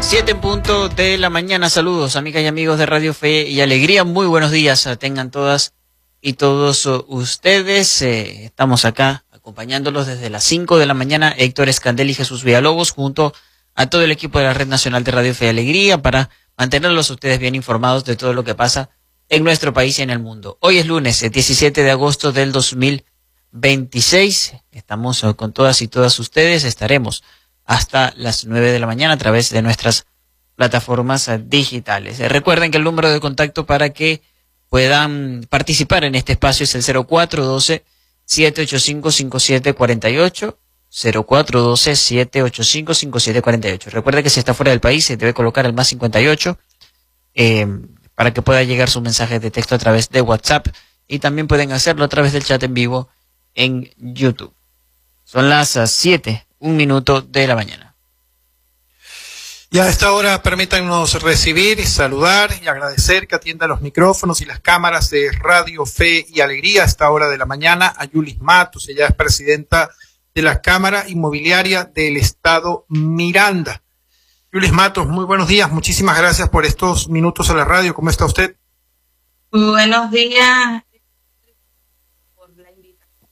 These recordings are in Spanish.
7 en punto de la mañana. Saludos, amigas y amigos de Radio Fe y Alegría. Muy buenos días tengan todas y todos ustedes. Estamos acá acompañándolos desde las 5 de la mañana. Héctor Escandel y Jesús Villalobos, junto a todo el equipo de la Red Nacional de Radio Fe y Alegría, para mantenerlos ustedes bien informados de todo lo que pasa en nuestro país y en el mundo. Hoy es lunes, 17 de agosto del 2026. Estamos con todas y todas ustedes. Estaremos hasta las 9 de la mañana a través de nuestras plataformas digitales. Recuerden que el número de contacto para que puedan participar en este espacio es el 0412-785-5748, 0412-785-5748. Recuerde que si está fuera del país se debe colocar el más 58 para que pueda llegar su mensaje de texto a través de WhatsApp, y también pueden hacerlo a través del chat en vivo en YouTube. Son las 7, un minuto de la mañana. Y a esta hora permítanos recibir, saludar y agradecer que atienda los micrófonos y las cámaras de Radio Fe y Alegría a esta hora de la mañana a Yulis Matos. Ella es presidenta de la Cámara Inmobiliaria del Estado Miranda. Yulis Matos, muy buenos días. Muchísimas gracias por estos minutos a la radio. ¿Cómo está usted? Muy buenos días por la invitación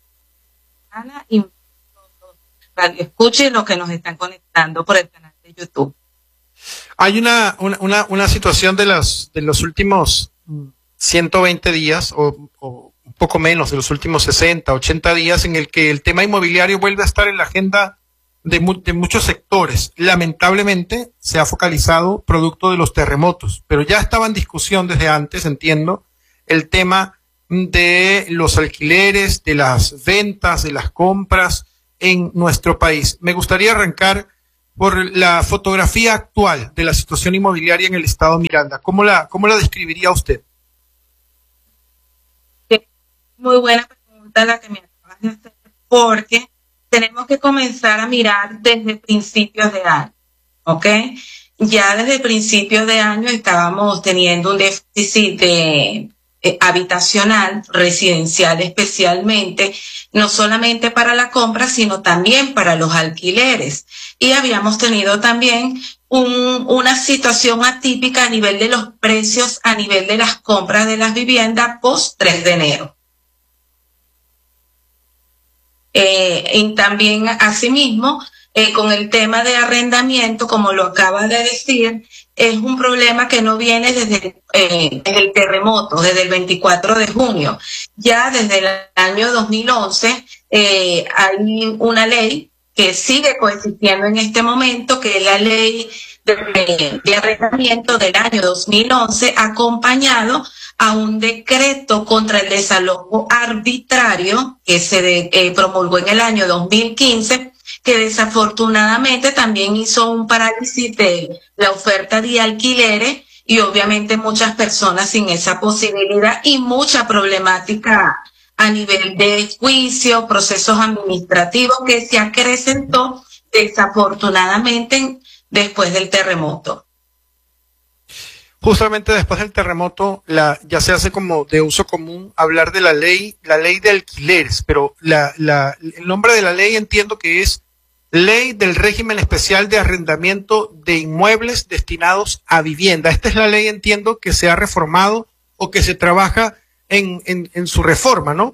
y radio escuche los que nos están conectando por el canal de YouTube. Hay una situación de los últimos 120 días o un poco menos, de los últimos 60, 80 días, en el que el tema inmobiliario vuelve a estar en la agenda de muchos sectores. Lamentablemente se ha focalizado producto de los terremotos, pero ya estaba en discusión desde antes, entiendo, el tema de los alquileres, de las ventas, de las compras en nuestro país. Me gustaría arrancar por la fotografía actual de la situación inmobiliaria en el estado Miranda. ¿Cómo la describiría usted? Muy buena pregunta la que me acabas de hacer, porque tenemos que comenzar a mirar desde principios de año, ¿ok? Ya desde principios de año estábamos teniendo un déficit de habitacional, residencial especialmente, no solamente para la compra, sino también para los alquileres. Y habíamos tenido también una situación atípica a nivel de los precios, a nivel de las compras de las viviendas post 3 de enero. Y también, asimismo, con el tema de arrendamiento, como lo acaba de decir, es un problema que no viene desde el terremoto, desde el 24 de junio. Ya desde el año 2011 hay una ley que sigue coexistiendo en este momento, que es la ley de arrendamiento del año 2011, acompañado a un decreto contra el desalojo arbitrario que se promulgó en el año 2015, que desafortunadamente también hizo un parálisis de la oferta de alquileres y obviamente muchas personas sin esa posibilidad y mucha problemática a nivel de juicio, procesos administrativos que se acrecentó desafortunadamente después del terremoto. Justamente después del terremoto ya se hace como de uso común hablar de la ley de alquileres, pero el nombre de la ley entiendo que es Ley del Régimen Especial de Arrendamiento de Inmuebles Destinados a Vivienda. Esta es la ley, entiendo, que se ha reformado o que se trabaja en su reforma, ¿no?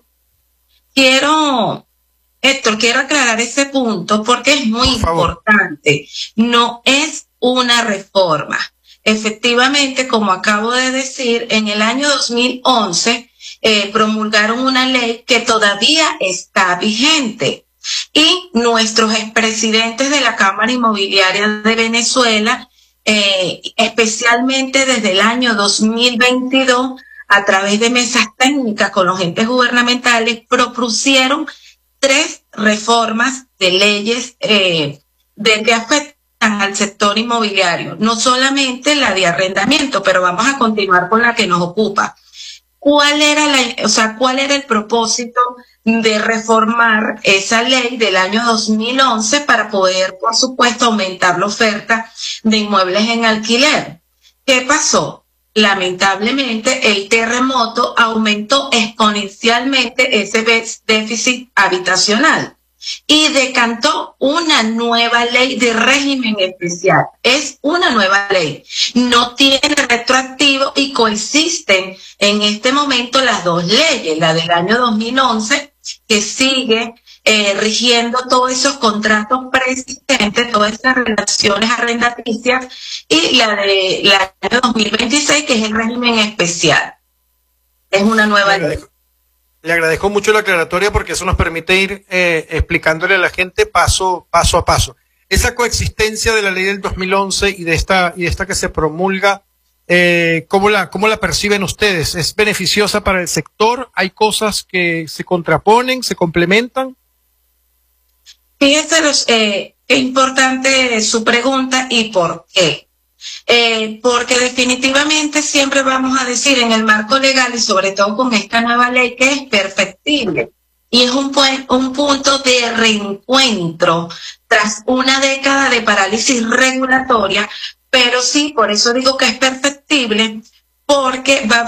Héctor, quiero aclarar ese punto porque es muy importante. No es una reforma. Efectivamente, como acabo de decir, en el año 2011 promulgaron una ley que todavía está vigente. Y nuestros expresidentes de la Cámara Inmobiliaria de Venezuela, especialmente desde el año 2022, a través de mesas técnicas con los entes gubernamentales, propusieron 3 reformas de leyes que afectan al sector inmobiliario, no solamente la de arrendamiento, pero vamos a continuar con la que nos ocupa. ¿Cuál era el propósito de reformar esa ley del año 2011 para poder, por supuesto, aumentar la oferta de inmuebles en alquiler? ¿Qué pasó? Lamentablemente, el terremoto aumentó exponencialmente ese déficit habitacional. y decantó una nueva ley de régimen especial. Es una nueva ley, no tiene retroactivo y coexisten en este momento las dos leyes, la del año 2011, que sigue rigiendo todos esos contratos preexistentes, todas esas relaciones arrendaticias, y la del año 2026, que es el régimen especial. Es una nueva ley. Le agradezco mucho la aclaratoria porque eso nos permite ir explicándole a la gente paso a paso. Esa coexistencia de la ley del 2011 y de esta que se promulga, ¿cómo la perciben ustedes? ¿Es beneficiosa para el sector? ¿Hay cosas que se contraponen, se complementan? Fíjese, qué importante su pregunta y por qué. Porque definitivamente siempre vamos a decir en el marco legal y sobre todo con esta nueva ley que es perfectible y es un punto de reencuentro tras una década de parálisis regulatoria, pero sí, por eso digo que es perfectible, porque va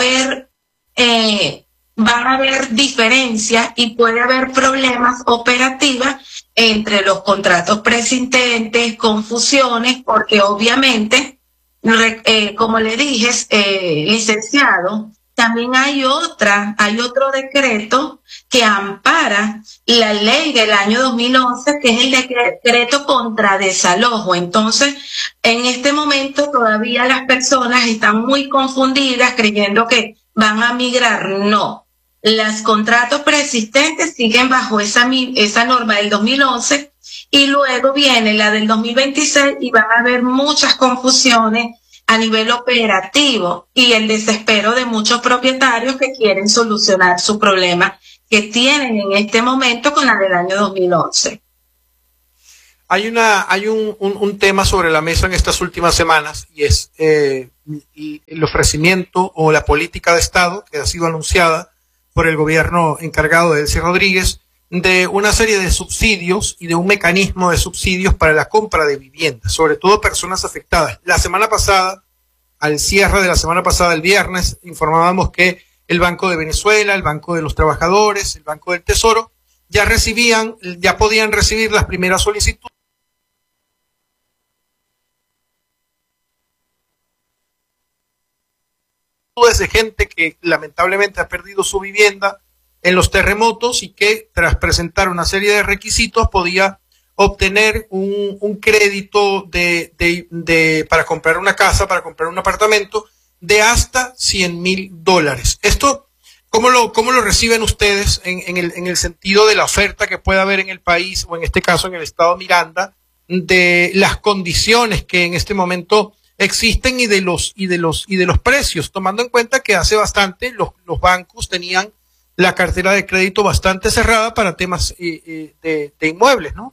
a haber diferencias y puede haber problemas operativos entre los contratos preexistentes, confusiones, porque obviamente, como le dije, licenciado, también hay otro decreto que ampara la ley del año 2011, que es el decreto contra desalojo. Entonces, en este momento todavía las personas están muy confundidas creyendo que van a migrar. No. Los contratos preexistentes siguen bajo esa norma del 2011 y luego viene la del 2026 y van a haber muchas confusiones a nivel operativo y el desespero de muchos propietarios que quieren solucionar su problema que tienen en este momento con la del año 2011. Hay un tema sobre la mesa en estas últimas semanas y es el ofrecimiento o la política de Estado que ha sido anunciada por el gobierno encargado de Delcy Rodríguez, de una serie de subsidios y de un mecanismo de subsidios para la compra de viviendas, sobre todo personas afectadas. La semana pasada, al cierre de la semana pasada, el viernes, informábamos que el Banco de Venezuela, el Banco de los Trabajadores, el Banco del Tesoro, ya podían recibir las primeras solicitudes de gente que lamentablemente ha perdido su vivienda en los terremotos y que tras presentar una serie de requisitos podía obtener un crédito para comprar una casa, para comprar un apartamento de hasta $100,000. Esto, ¿cómo lo reciben ustedes en el sentido de la oferta que pueda haber en el país o en este caso en el estado Miranda, de las condiciones que en este momento existen y de los precios, tomando en cuenta que hace bastante los bancos tenían la cartera de crédito bastante cerrada para temas de inmuebles, ¿no?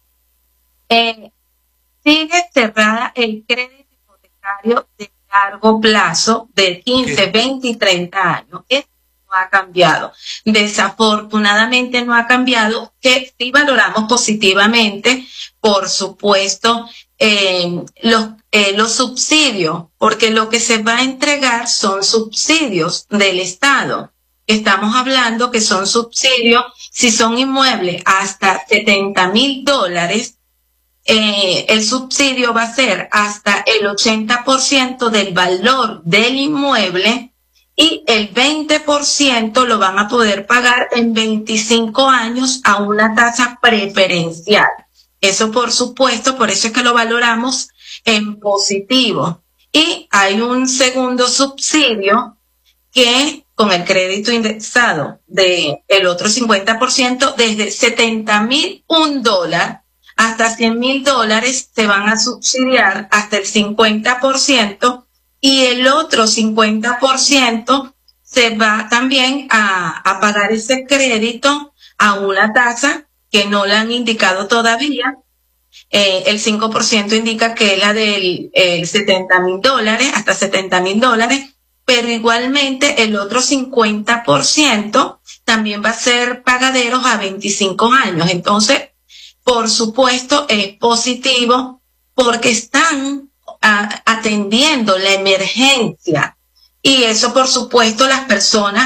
Sigue cerrada el crédito hipotecario de largo plazo de 15, 20 y 30 años. Eso no ha cambiado. Desafortunadamente no ha cambiado, que sí valoramos positivamente, por supuesto, los subsidios, porque lo que se va a entregar son subsidios del Estado. Estamos hablando que son subsidios, si son inmuebles hasta $70,000, el subsidio va a ser hasta el 80% del valor del inmueble y el 20% lo van a poder pagar en 25 años a una tasa preferencial. Eso, por supuesto, por eso es que lo valoramos en positivo. Y hay un segundo subsidio que con el crédito indexado de el otro 50%, desde $70,001 hasta $100,000 se van a subsidiar hasta el 50% y el otro 50% se va también a pagar ese crédito a una tasa que no la han indicado todavía. El 5% indica que es la del $70,000 hasta $70,000, pero igualmente el otro 50% también va a ser pagaderos a 25 años. Entonces, por supuesto, es positivo porque están atendiendo la emergencia y eso, por supuesto, las personas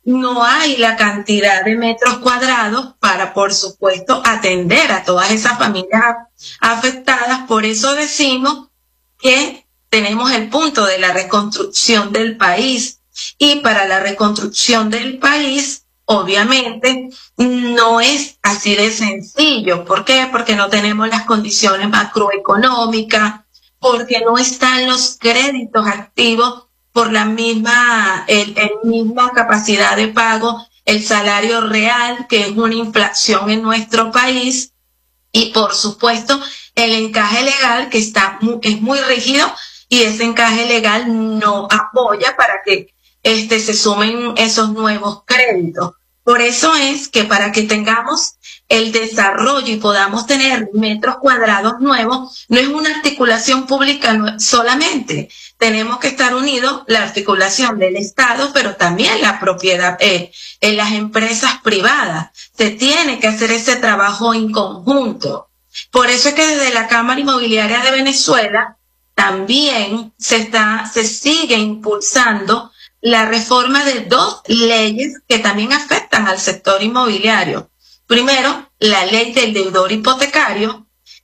no hay la cantidad de metros cuadrados para, por supuesto, atender a todas esas familias afectadas. Por eso decimos que tenemos el punto de la reconstrucción del país. Y para la reconstrucción del país, obviamente, no es así de sencillo. ¿Por qué? Porque no tenemos las condiciones macroeconómicas, porque no están los créditos activos por la misma capacidad de pago, el salario real, que es una inflación en nuestro país, y por supuesto el encaje legal, que es muy rígido, y ese encaje legal no apoya para que se sumen esos nuevos créditos. Por eso es que para que tengamos el desarrollo y podamos tener metros cuadrados nuevos, no es una articulación pública solamente. Tenemos que estar unidos la articulación del Estado, pero también la propiedad, en las empresas privadas. Se tiene que hacer ese trabajo en conjunto. Por eso es que desde la Cámara Inmobiliaria de Venezuela también se sigue impulsando la reforma de 2 leyes que también afectan al sector inmobiliario. Primero, la ley del deudor hipotecario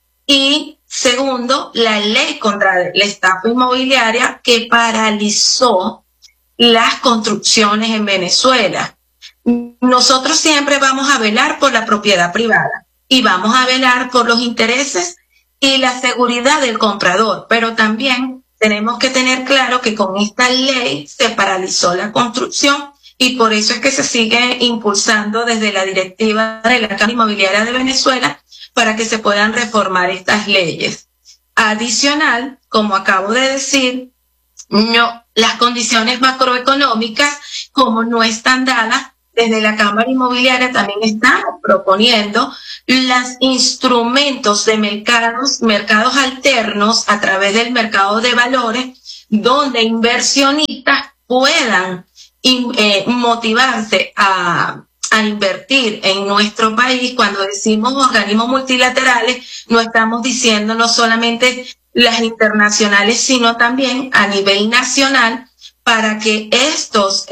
y segundo, la ley contra la estafa inmobiliaria que paralizó las construcciones en Venezuela. Nosotros siempre vamos a velar por la propiedad privada y vamos a velar por los intereses y la seguridad del comprador, pero también tenemos que tener claro que con esta ley se paralizó la construcción y por eso es que se sigue impulsando desde la directiva de la Cámara Inmobiliaria de Venezuela para que se puedan reformar estas leyes. Adicional, como acabo de decir, las condiciones macroeconómicas, como no están dadas, desde la Cámara Inmobiliaria también estamos proponiendo los instrumentos de mercados alternos a través del mercado de valores, donde inversionistas puedan motivarse a invertir en nuestro país. Cuando decimos organismos multilaterales, no estamos diciendo no solamente las internacionales, sino también a nivel nacional, para que estos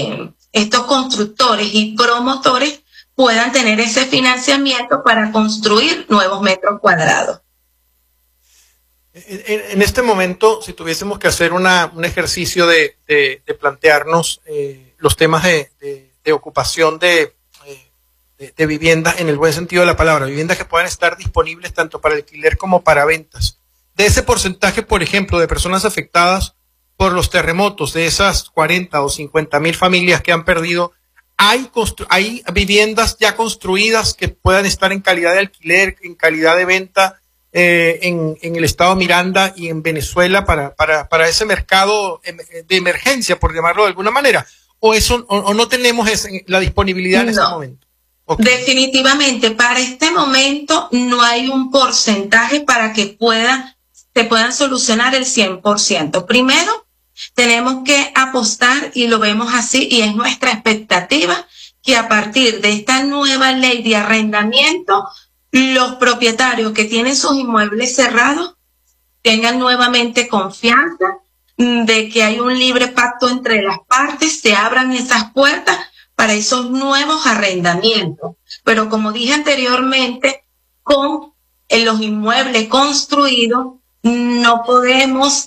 constructores y promotores puedan tener ese financiamiento para construir nuevos metros cuadrados. En este momento, si tuviésemos que hacer un ejercicio de plantearnos los temas de ocupación de viviendas, en el buen sentido de la palabra, viviendas que puedan estar disponibles tanto para alquiler como para ventas, de ese porcentaje, por ejemplo, de personas afectadas por los terremotos, de esas 40 o 50.000 familias que han perdido, ¿hay viviendas ya construidas que puedan estar en calidad de alquiler, en calidad de venta en el estado Miranda y en Venezuela para ese mercado de emergencia, por llamarlo de alguna manera? ¿O no tenemos la disponibilidad en ese momento? Okay. Definitivamente, para este momento no hay un porcentaje para que se puedan solucionar el 100%. Primero, tenemos que apostar, y lo vemos así, y es nuestra expectativa, que a partir de esta nueva ley de arrendamiento, los propietarios que tienen sus inmuebles cerrados tengan nuevamente confianza de que hay un libre pacto entre las partes, se abran esas puertas para esos nuevos arrendamientos. Pero como dije anteriormente, con los inmuebles construidos, no podemos,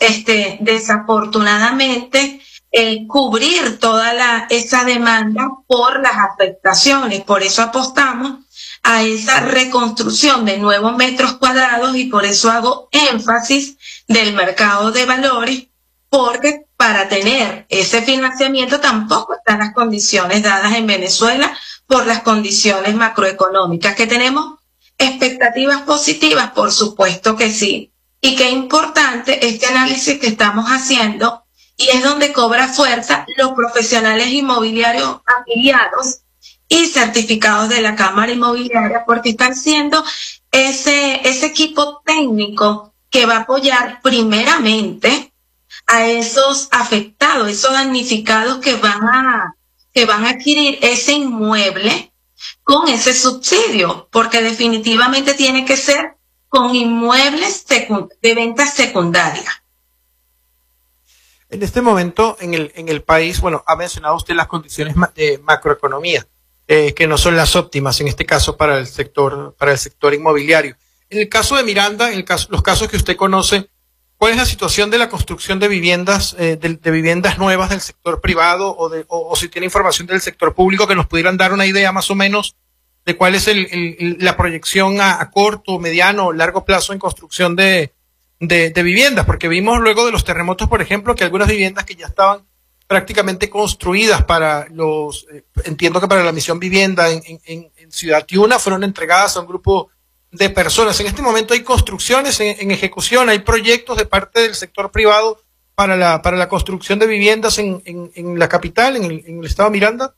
desafortunadamente, cubrir toda esa demanda por las afectaciones. Por eso apostamos a esa reconstrucción de nuevos metros cuadrados y por eso hago énfasis del mercado de valores, porque para tener ese financiamiento tampoco están las condiciones dadas en Venezuela por las condiciones macroeconómicas. ¿Que tenemos expectativas positivas? Por supuesto que sí. Y qué importante este análisis que estamos haciendo, y es donde cobra fuerza los profesionales inmobiliarios afiliados y certificados de la Cámara Inmobiliaria, porque están siendo ese equipo técnico que va a apoyar primeramente a esos afectados, esos damnificados que van a adquirir ese inmueble con ese subsidio, porque definitivamente tiene que ser con inmuebles de venta secundaria. En este momento, en el país, bueno, ha mencionado usted las condiciones de macroeconomía, que no son las óptimas, en este caso, para el sector inmobiliario. En el caso de Miranda, los casos que usted conoce, ¿cuál es la situación de la construcción de viviendas, de viviendas nuevas del sector privado o si tiene información del sector público que nos pudieran dar una idea más o menos de cuál es la proyección a corto, mediano o largo plazo en construcción de viviendas? Porque vimos luego de los terremotos, por ejemplo, que algunas viviendas que ya estaban prácticamente construidas para entiendo que para la misión vivienda en Ciudad Tiuna fueron entregadas a un grupo de personas. En este momento hay construcciones en ejecución, hay proyectos de parte del sector privado para la construcción de viviendas en la capital, en el estado de Miranda.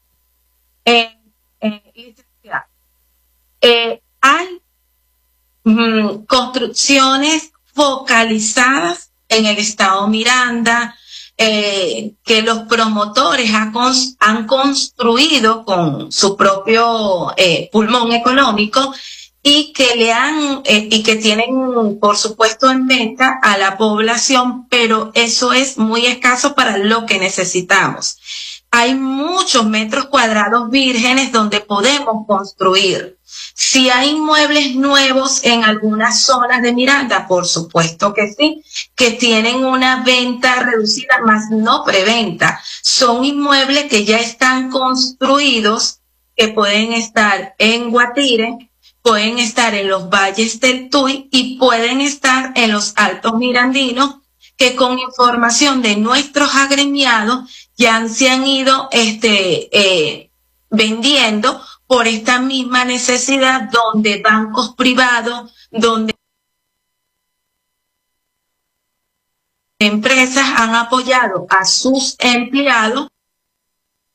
Hay construcciones focalizadas en el estado Miranda, que los promotores han construido con su propio pulmón económico y que tienen, por supuesto, en venta a la población, pero eso es muy escaso para lo que necesitamos. Hay muchos metros cuadrados vírgenes donde podemos construir. Si hay inmuebles nuevos en algunas zonas de Miranda, por supuesto que sí, que tienen una venta reducida, más no preventa. Son inmuebles que ya están construidos, que pueden estar en Guatire, pueden estar en los valles del Tuy y pueden estar en los altos mirandinos, que con información de nuestros agremiados ya se han ido vendiendo por esta misma necesidad, donde bancos privados, donde empresas han apoyado a sus empleados